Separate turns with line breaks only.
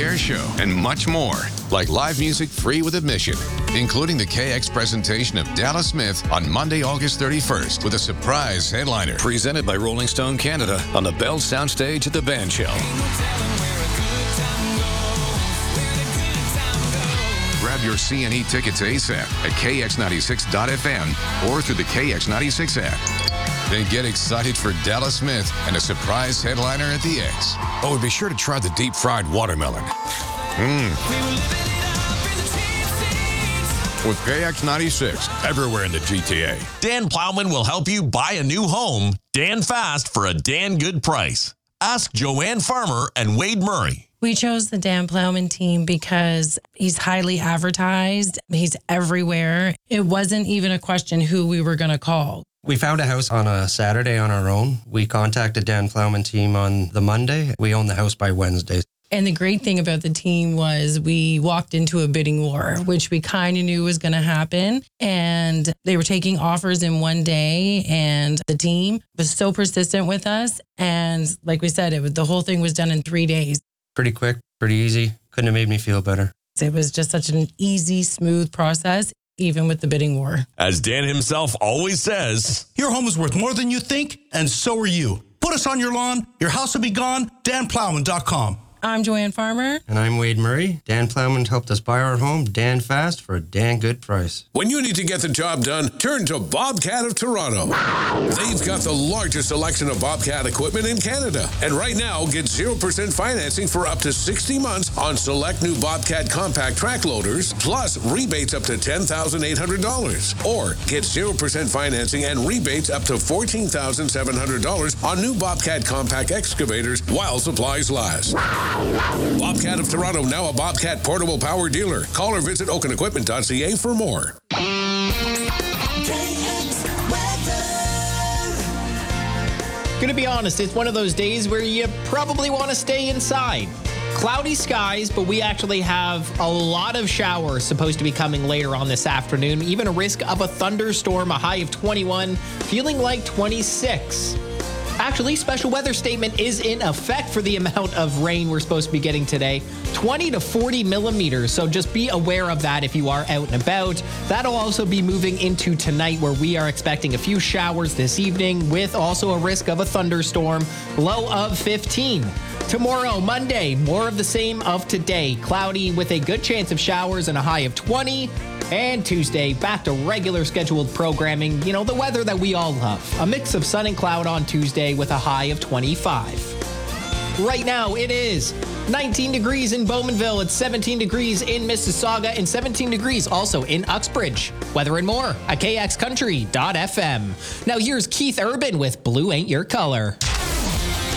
air show, and much more, like live music free with admission, including the KX presentation of Dallas Smith on Monday, August 31st, with a surprise headliner. Presented by Rolling Stone Canada on the Bell Soundstage at the Band Shell. Grab your CNE tickets ASAP at KX96.FM or through the KX96 app. Then get excited for Dallas Smith and a surprise headliner at the X. Oh, and be sure to try the deep-fried watermelon. With KX96, everywhere in the GTA.
Dan Plowman will help you buy a new home, Dan fast for a Dan good price. Ask Joanne Farmer and Wade Murray.
We chose the Dan Plowman team because he's highly advertised. He's everywhere. It wasn't even a question who we were going to call.
We found a house on a Saturday on our own. We contacted Dan Plowman team on the Monday. We owned the house by Wednesday.
And the great thing about the team was we walked into a bidding war, which we kind of knew was going to happen. And they were taking offers in one day. And the team was so persistent with us. And like we said, the whole thing was done in 3 days.
Pretty quick, pretty easy. Couldn't have made me feel better.
It was just such an easy, smooth process, even with the bidding war.
As Dan himself always says,
your home is worth more than you think, and so are you. Put us on your lawn, your house will be gone, danplowman.com.
I'm Joanne Farmer.
And I'm Wade Murray. Dan Plowman helped us buy our home, Dan fast, for a Dan good price.
When you need to get the job done, turn to Bobcat of Toronto. They've got the largest selection of Bobcat equipment in Canada. And right now, get 0% financing for up to 60 months on select new Bobcat compact track loaders, plus rebates up to $10,800. Or get 0% financing and rebates up to $14,700 on new Bobcat compact excavators while supplies last. Bobcat of Toronto, now a Bobcat portable power dealer. Call or visit oakenequipment.ca for more.
Gonna be honest, it's one of those days where you probably want to stay inside. Cloudy skies, but we actually have a lot of showers supposed to be coming later on this afternoon. Even a risk of a thunderstorm, a high of 21, feeling like 26. Actually, special weather statement is in effect for the amount of rain we're supposed to be getting today. 20 to 40 millimeters, so just be aware of that if you are out and about. That'll also be moving into tonight, where we are expecting a few showers this evening with also a risk of a thunderstorm, low of 15. Tomorrow, Monday, more of the same of today. Cloudy with a good chance of showers and a high of 20. And Tuesday, back to regular scheduled programming. You know, the weather that we all love. A mix of sun and cloud on Tuesday with a high of 25. Right now, it is 19 degrees in Bowmanville. It's 17 degrees in Mississauga and 17 degrees also in Uxbridge. Weather and more at kxcountry.fm. Now here's Keith Urban with Blue Ain't Your Color.